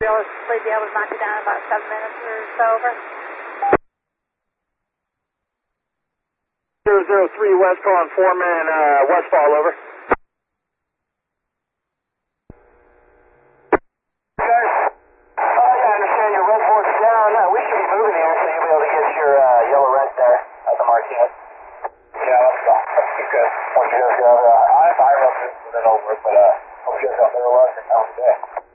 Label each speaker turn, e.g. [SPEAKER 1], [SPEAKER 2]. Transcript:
[SPEAKER 1] We'll be able to knock you down in about 7 minutes or so, over.
[SPEAKER 2] 003 West calling Foreman, Westfall, over.
[SPEAKER 3] I understand your red force down. We should be moving here, so you'll be able to get your yellow rent there at the Marquette. Yeah, that's fine. That's good. Once you guys go, I wrote this and then over, but hope you guys got better luck and have a good day.